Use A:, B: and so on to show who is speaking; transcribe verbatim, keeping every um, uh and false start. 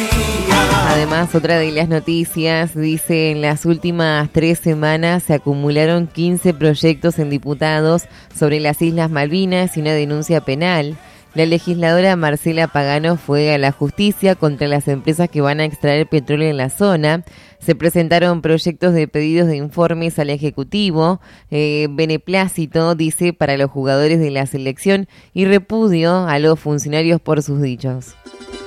A: Además, otra de las noticias dice: en las últimas tres semanas se acumularon quince proyectos en diputados sobre las Islas Malvinas y una denuncia penal. La legisladora Marcela Pagano fue a la justicia contra las empresas que van a extraer petróleo en la zona. Se presentaron proyectos de pedidos de informes al Ejecutivo, eh, beneplácito, dice, para los jugadores de la selección y repudio a los funcionarios por sus dichos.